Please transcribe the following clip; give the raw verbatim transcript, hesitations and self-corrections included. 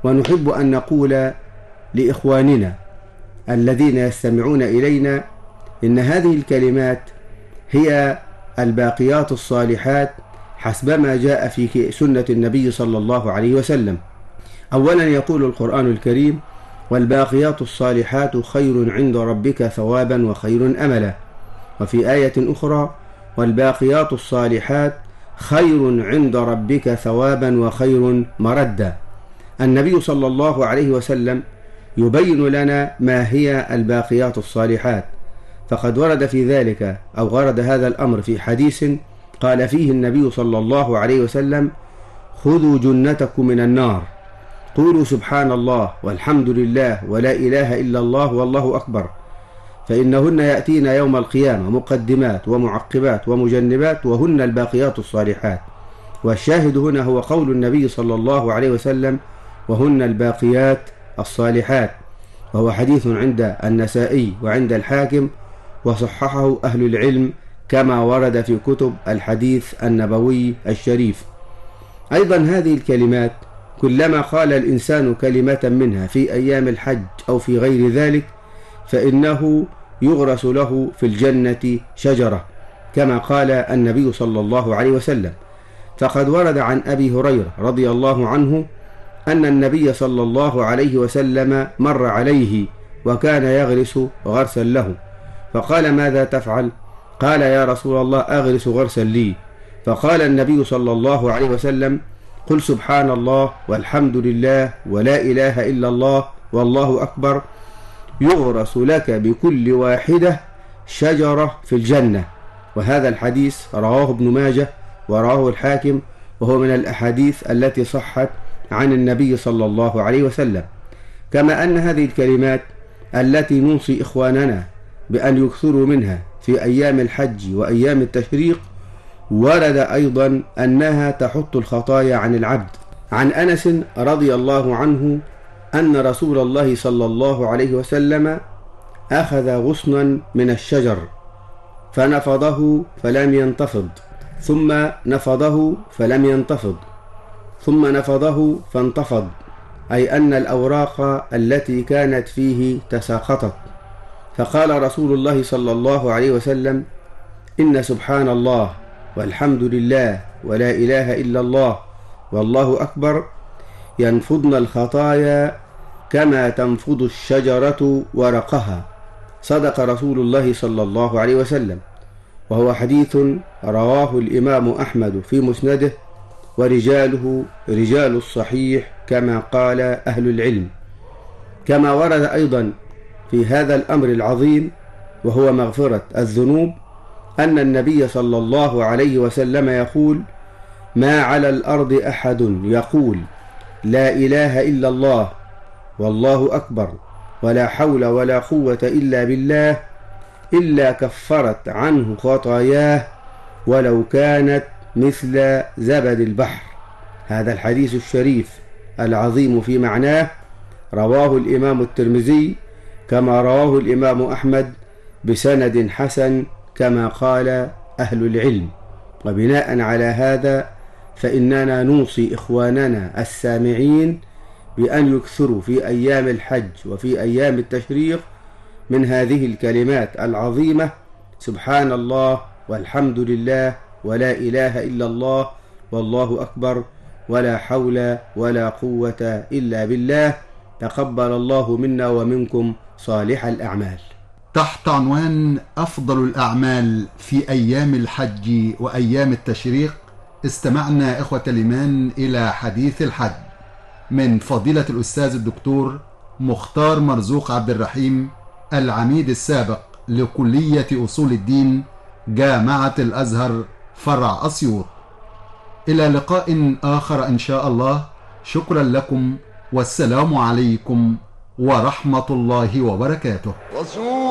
ونحب أن نقول لإخواننا الذين يستمعون إلينا إن هذه الكلمات هي الباقيات الصالحات حسبما جاء في سنة النبي صلى الله عليه وسلم. أولا يقول القرآن الكريم: والباقيات الصالحات خير عند ربك ثوابا وخير أملا. وفي آية أخرى: والباقيات الصالحات خير عند ربك ثوابا وخير مردا. النبي صلى الله عليه وسلم يبين لنا ما هي الباقيات الصالحات، فقد ورد في ذلك أو ورد هذا الأمر في حديث قال فيه النبي صلى الله عليه وسلم: خذوا جنتكم من النار، قولوا سبحان الله والحمد لله ولا إله إلا الله والله أكبر، فإنهن يأتين يوم القيامة مقدمات ومعقبات ومجنبات وهن الباقيات الصالحات. والشاهد هنا هو قول النبي صلى الله عليه وسلم: وهن الباقيات الصالحات، وهو حديث عند النسائي وعند الحاكم، وصححه أهل العلم كما ورد في كتب الحديث النبوي الشريف. أيضا هذه الكلمات كلما قال الإنسان كلمة منها في أيام الحج أو في غير ذلك فإنه يغرس له في الجنة شجرة، كما قال النبي صلى الله عليه وسلم. فقد ورد عن أبي هريرة رضي الله عنه أن النبي صلى الله عليه وسلم مر عليه وكان يغرس غرسا له، فقال: ماذا تفعل؟ قال: يا رسول الله أغرس غرسا لي. فقال النبي صلى الله عليه وسلم: قل سبحان الله والحمد لله ولا إله إلا الله والله أكبر، يغرس لك بكل واحدة شجرة في الجنة. وهذا الحديث رواه ابن ماجه ورواه الحاكم، وهو من الأحاديث التي صحت عن النبي صلى الله عليه وسلم. كما أن هذه الكلمات التي نوصي إخواننا بأن يكثروا منها في أيام الحج وأيام التشريق، ورد أيضا أنها تحط الخطايا عن العبد. عن أنس رضي الله عنه أن رسول الله صلى الله عليه وسلم أخذ غصنا من الشجر فنفضه فلم ينتفض، ثم نفضه فلم ينتفض، ثم نفضه فانتفض، أي أن الأوراق التي كانت فيه تساقطت. فقال رسول الله صلى الله عليه وسلم: إن سبحان الله والحمد لله ولا إله إلا الله والله أكبر ينفضن الخطايا كما تنفض الشجرة ورقها. صدق رسول الله صلى الله عليه وسلم. وهو حديث رواه الإمام أحمد في مسنده، ورجاله رجال الصحيح كما قال أهل العلم. كما ورد أيضا في هذا الأمر العظيم وهو مغفرة الذنوب أن النبي صلى الله عليه وسلم يقول: ما على الأرض أحد يقول لا إله إلا الله والله أكبر ولا حول ولا قوة إلا بالله إلا كفرت عنه خطاياه ولو كانت مثل زبد البحر. هذا الحديث الشريف العظيم في معناه رواه الإمام الترمذي كما رواه الإمام أحمد بسند حسن كما قال أهل العلم. وبناء على هذا فإننا نوصي إخواننا السامعين بأن يكثروا في أيام الحج وفي أيام التشريق من هذه الكلمات العظيمة: سبحان الله والحمد لله ولا إله إلا الله والله أكبر ولا حول ولا قوة إلا بالله. تقبل الله منا ومنكم صالح الأعمال. تحت عنوان أفضل الأعمال في أيام الحج وأيام التشريق، استمعنا إخوة الإيمان إلى حديث الحج من فضيلة الأستاذ الدكتور مختار مرزوق عبد الرحيم، العميد السابق لكلية أصول الدين جامعة الأزهر فرع أسيوط. إلى لقاء آخر إن شاء الله. شكرا لكم والسلام عليكم ورحمة الله وبركاته.